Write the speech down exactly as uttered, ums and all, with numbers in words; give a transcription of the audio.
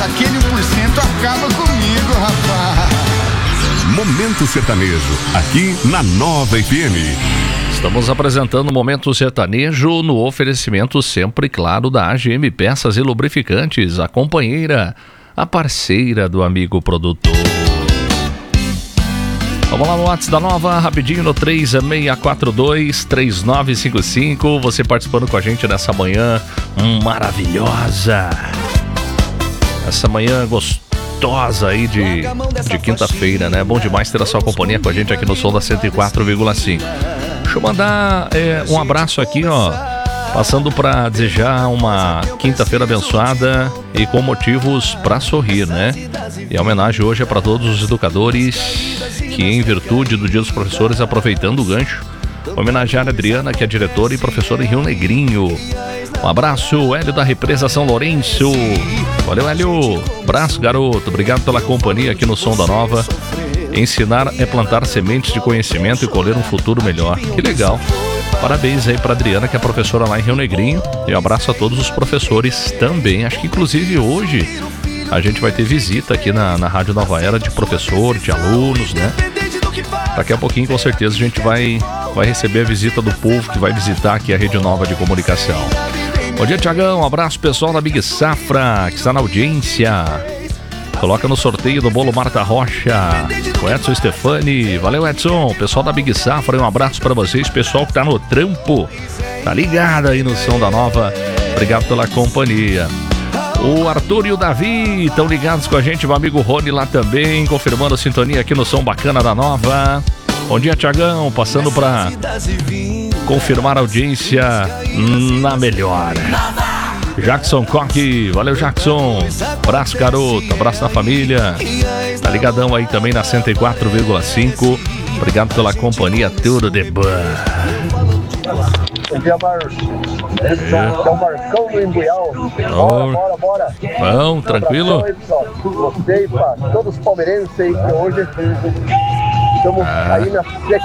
aquele um por cento acaba comigo, rapaz. Momento Sertanejo, aqui na Nova F M. Estamos apresentando o Momento Sertanejo no oferecimento sempre, claro, da A G M Peças e Lubrificantes, a companheira, a parceira do amigo produtor. Vamos lá no WhatsApp da Nova, rapidinho no três seis quatro dois, três nove cinco cinco. Você participando com a gente nessa manhã maravilhosa. Essa manhã gostosa aí de, de quinta-feira, né? Bom demais ter a sua companhia com a gente aqui no som da cento e quatro vírgula cinco. Deixa eu mandar é, um abraço aqui, ó. Passando para desejar uma quinta-feira abençoada e com motivos para sorrir, né? E a homenagem hoje é para todos os educadores que, em virtude do Dia dos Professores, aproveitando o gancho, homenagear a Adriana, que é diretora e professora em Rio Negrinho. Um abraço, Hélio da Represa São Lourenço. Valeu, Hélio. Abraço, garoto. Obrigado pela companhia aqui no Som da Nova. Ensinar é plantar sementes de conhecimento e colher um futuro melhor. Que legal. Parabéns aí para Adriana, que é professora lá em Rio Negrinho. E um abraço a todos os professores também. Acho que inclusive hoje a gente vai ter visita aqui na, na Rádio Nova Era de professor, de alunos, né? Daqui a pouquinho com certeza a gente vai, vai receber a visita do povo que vai visitar aqui a Rede Nova de Comunicação. Bom dia, Tiagão. Um abraço pessoal da Big Safra, que está na audiência. Coloca no sorteio do bolo Marta Rocha. O Edson Stefani. Valeu, Edson. Pessoal da Big Safra, um abraço para vocês. Pessoal que tá no trampo, tá ligado aí no Som da Nova. Obrigado pela companhia. O Arthur e o Davi estão ligados com a gente. O amigo Rony lá também, confirmando a sintonia aqui no Som Bacana da Nova. Bom dia, Tiagão. Passando para confirmar a audiência na melhor. Jackson Coque, valeu, Jackson. Abraço, garoto, abraço da família. Tá ligadão aí também na cento e quatro vírgula cinco. Obrigado pela companhia, tudo de bom. Bom dia, Marcos. Esse é o Marcão do Embuial. Bora, bora, bora. Bom, tranquilo? Gostei, pá. Todos os palmeirenses aí que hoje estamos ah. aí na